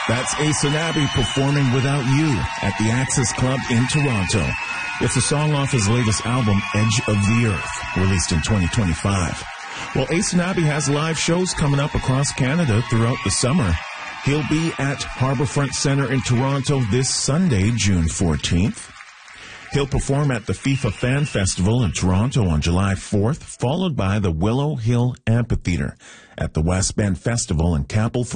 That's Aysanabee performing Without You at the Access Club in Toronto. It's a song off his latest album, Edge of the Earth, released in 2025. Well, Aysanabee has live shows coming up across Canada throughout the summer. He'll be at Harbourfront Centre in Toronto this Sunday, June 14th. He'll perform at the FIFA Fan Festival in Toronto on July 4th, followed by the Willow Hill Amphitheatre at the West Bend Festival in Capel